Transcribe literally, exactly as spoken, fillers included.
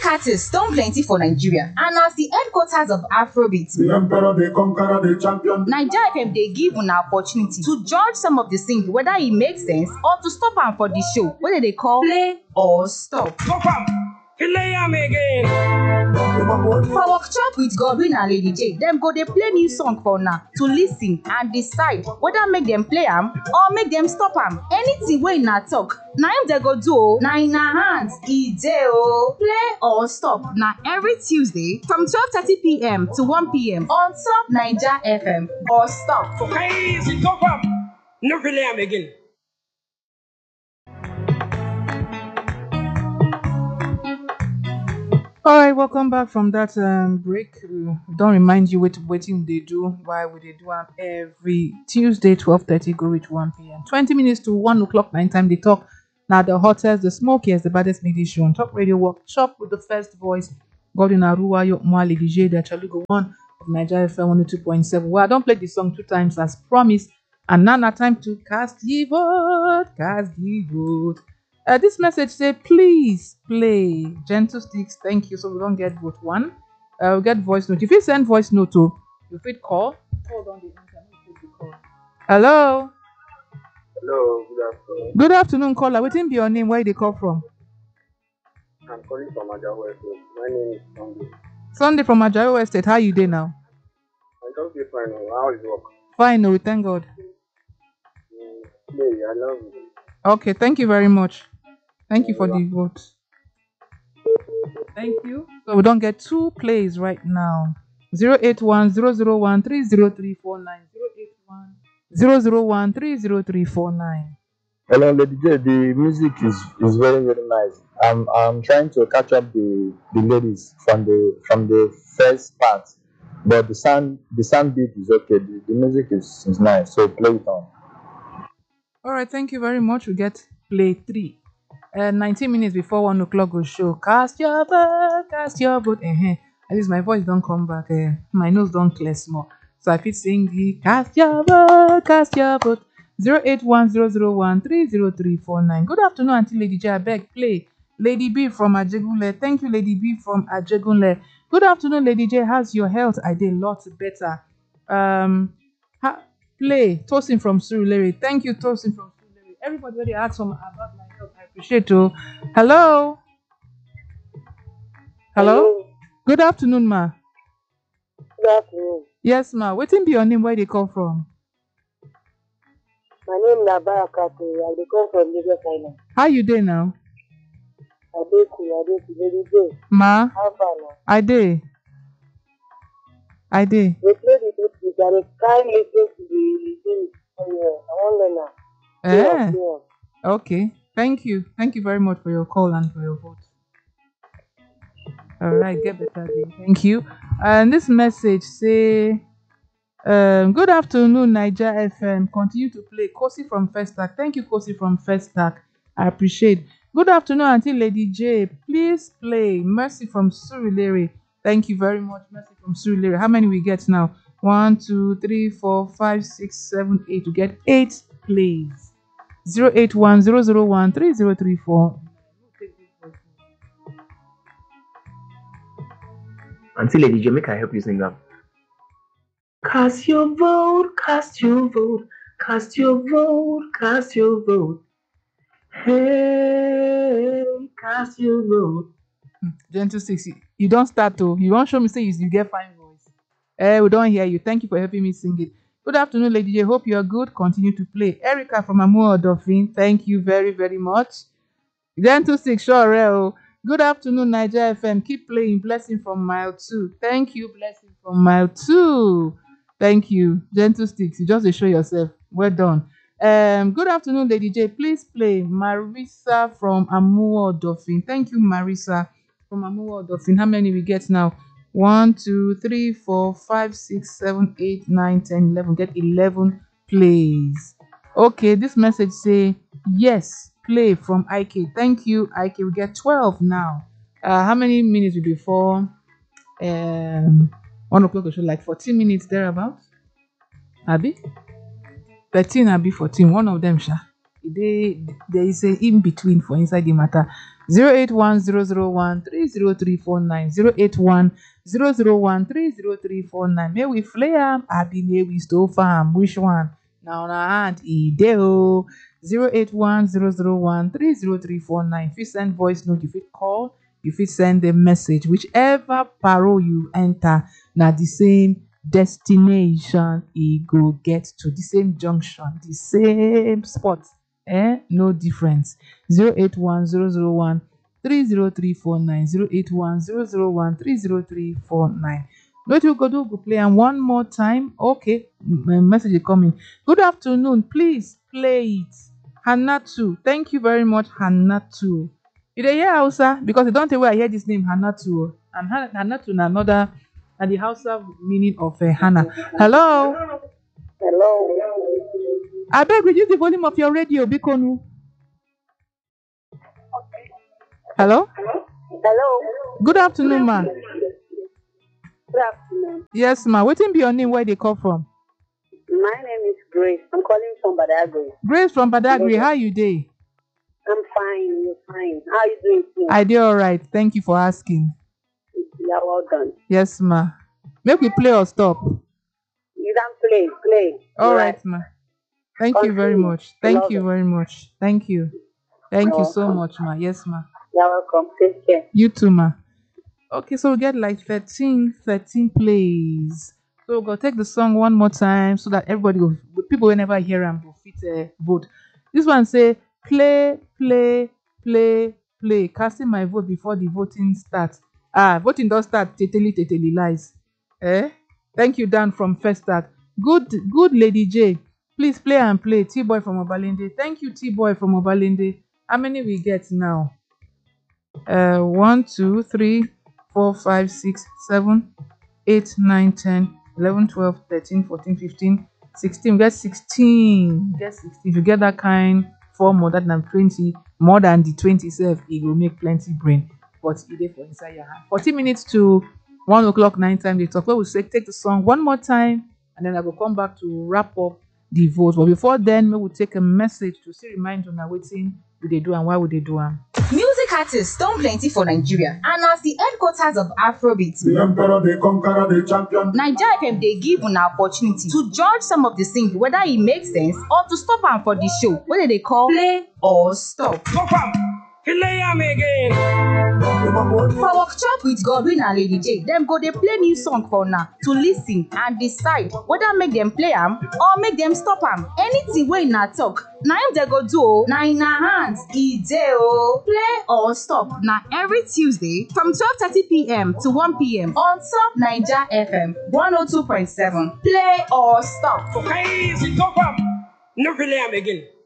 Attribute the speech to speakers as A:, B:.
A: artists don plenty for Nigeria, and as the headquarters of Afrobeat,
B: the emperor, the conqueror, the champion,
A: Naija F M dey give una opportunity to judge some of the singing whether e make sense or to stop am for the show wey dem dey call play or stop.
C: Stop am, play am again.
A: For workshop with Godwin and Lady J, dem go dey play new song for una to lis ten and decide whether make dem play am or make dem stop am. Anything wey una talk, na im dem go do o. Na in our hands e dey o. Play or stop na every Tuesday from twelve thirty p m to one p m on top Naija F M. Or stop.
C: Okay, stop am, no play am again.
D: All right, welcome back from that um, break. We don't remind you what waiting they do while we they do am every Tuesday, twelve thirty, go reach one p m twenty minutes to one o'clock, nine time they talk. Now the hottest, the smokiest, the baddest media show on Top Radio Workshop with the first voice, Godwin Aruwa, Mwali D J, the Chalugo one of Nigeria F M one oh two point seven. Well, I don't play the song two times as promised, and now na time to cast ye vote, cast ye vote. Uh, this message say, please play Gentle Sticks. Thank you. So we don't get vote one. Uh, we get voice note. If you send voice note to, you fit call. Hold on the internet. Call. Hello.
E: Hello. Good afternoon.
D: Good afternoon, caller. What be your name? Where they call from?
E: I'm calling from Ajawo Estate. My name is Sunday.
D: Sunday from Ajawo Estate. How you doing now?
E: I don't feel fine. How is work?
D: Fine. No, thank God.
E: Mm, Mary, I love you.
D: Okay. Thank you very much. Thank you for the vote. Thank you. So we don't get two plays right now. zero eight one zero zero one three zero three four nine. zero eight one zero zero one three zero three four nine.
F: Hello, Lady J. The music is, is very very nice. I'm I'm trying to catch up the, the ladies from the from the first part, but the sound the sound beat is okay. The, the music is, is nice. So play it on.
D: All right. Thank you very much. We get play three. Uh, nineteen minutes before one o'clock go show. Cast your vote, cast your vote. Uh-huh. At least my voice don't come back. Uh, my nose don't clear small. So I fit sing the cast your vote, cast your vote. zero eight one zero zero one three zero three four nine. Good afternoon, Auntie Lady J. I beg, play Lady B from Ajegunle. Thank you, Lady B from Ajegunle. Good afternoon, Lady J. How's your health? I did a lot better. Um, ha- play Tosin from Surulere. Thank you, Tosin from Surulere. Everybody already asked some about my health. I appreciate you. Hello. Hello.
E: Hello.
D: Good afternoon, ma.
E: Good afternoon.
D: Yes, ma. Wetin be your name? Where they come from?
E: My name is Barakatu. I dey come from Lagos Island.
D: How you doing now?
E: I dey cool. I dey cool. Lady J.
D: Ma,
E: How far now?
D: I dey. I dey.
E: They play the music. I dey kind listen to the thing. Oh yeah. I wan learn now.
D: Eh.
E: Play am.
D: Okay. Thank you. Thank you very much for your call and for your vote. All right. Get better day. Thank you. And this message say, um, good afternoon, Niger F M. Continue to play. Kosi from Festac. Thank you, Kosi from Festac. I appreciate. Good afternoon, Auntie Lady J. Please play Mercy from Surulere. Thank you very much, Mercy from Surulere. How many we get now? One, two, three, four, five, six, seven, eight. We get eight plays. Zero eight one zero zero one three zero three four.
G: Auntie Lady J, make I help you sing that. Cast your vote, cast your vote, cast your vote, cast your vote. Hey, cast your vote.
D: Gentle Six, you, you don't start to. You won't show me say you, you get fine voice. Eh, we don't hear you. Thank you for helping me sing it. Good afternoon, Lady J. Hope you are good. Continue to play. Erica from Amuo Dolphin. Thank you very, very much. Gentle Six, sure. Real. Good afternoon, Niger F M. Keep playing. Blessing from mile two. Thank you, Blessing from mile two. Thank you, Gentle Sticks. You just dey show yourself. Well done. Um, good afternoon, Lady J. Please play Marisa from Amuo Dolphin. Thank you, Marisa from Amuo Dolphin. How many we get now? One, two, three, four, five, six, seven, eight, nine, ten, eleven. Get eleven plays. Okay, this message say yes. Play from I K. Thank you, I K. We get twelve now. Uh, how many minutes will be before um one o'clock or so? Like fourteen minutes thereabout. Abi? thirteen Abi fourteen. One of them, sha. They there is a in between for inside the matter. zero eight one zero zero one three zero three four nine zero eight one zero zero one three zero three four nine. May we flay am, abi may we stole farm? Which one? Now on our hand, e dey o. zero eight one zero zero one three zero three four nine. If you send voice note, you fit call, you fit send a message. Whichever parole you enter, na the same destination e go get to, the same junction, the same spot. Eh? No difference. zero eight one zero zero one three zero three four nine zero eight one zero zero one three zero three four nine. What we go do? Go play and one more time. Okay, my message is coming. Good afternoon. Please play it. Hanatu. Thank you very much, Hanatu. You dey hear Hausa? Because I don't know where I hear this name Hanatu. And Han- Hanatu na another, and the Hausa meaning of uh, Hannah. Hello.
E: Hello.
D: I beg reduce the volume of your radio, Bikonu. Hello?
E: Hello.
D: Good afternoon, ma.
E: Good afternoon.
D: Yes, ma. Wetin be your name? Where they call from?
E: My name is Grace. I'm calling from Badagry.
D: Grace from Badagry. How you dey?
E: I'm fine. You're fine. How are you doing too?
D: I dey alright. Thank you for asking.
E: Yeah, well done.
D: Yes, ma. Make we play or stop.
E: You can play. Play.
D: All
E: Right.
D: right, ma. Thank you very
E: Continue.
D: much. Thank
E: Love
D: you
E: it.
D: very much. Thank you. Thank
E: You're
D: you so
E: welcome.
D: much, ma. Yes, ma.
E: You're welcome. Take care.
D: You too, ma. Okay, so we get like thirteen, thirteen plays. So we're gonna take the song one more time so that everybody will, people whenever hear them will fit uh, vote. This one say play, play, play, play. Casting my vote before the voting starts. Ah, voting does start. Teteli, teteli lies. Eh? Thank you, Dan from First Start. Good, good, Lady J. Please play and play. T Boy from Obalende. Thank you, T Boy from Obalende. How many we get now? Uh, one, two, three, four, five, six, seven, eight, nine, ten, eleven, twelve, thirteen, fourteen, fifteen, sixteen. We get sixteen. We get sixteen. If you get that kind, four more than twenty, more than the twenty self, it will make plenty brain. But it is for inside your hand. forty minutes to one o'clock, nine time. They talk. Well, we'll say take the song one more time, and then I will come back to wrap up the votes. But before then, we will take a message to still remind you now waiting. Would they do and why would they do them?
A: Music artists don plenty for Nigeria, and as the headquarters of Afrobeat,
B: The emperor, the conqueror, the champion.
A: Naija F M dey give una opportunity to judge some of the singing whether e make sense or to stop am for the show wey dem dey call play or stop.
C: Stop am. Play am again.
A: For workshop with Godwin and Lady J, dem go dey play new song for una to lis ten and decide whether make dem play am or make dem stop am. Anything wey una talk, na im dem go do o. Na in her hands e dey o. Play or stop na every Tuesday from twelve thirty p m to one p m on top Naija F M one oh two point seven. Play or stop.
C: Okay, easy. Stop am. No play am again.